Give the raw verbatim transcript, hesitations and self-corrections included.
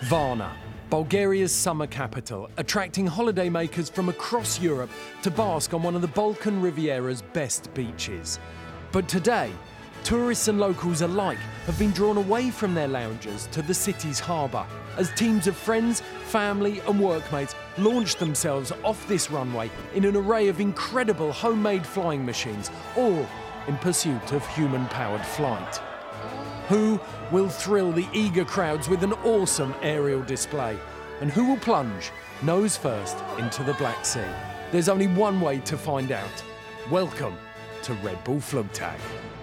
Varna, Bulgaria's summer capital, attracting holidaymakers from across Europe to bask on one of the Balkan Riviera's best beaches. But today, tourists and locals alike have been drawn away from their lounges to the city's harbour as teams of friends, family and workmates launch themselves off this runway in an array of incredible homemade flying machines, all in pursuit of human-powered flight. Who will thrill the eager crowds with an awesome aerial display? And who will plunge nose first into the Black Sea? There's only one way to find out. Welcome to Red Bull Flugtag.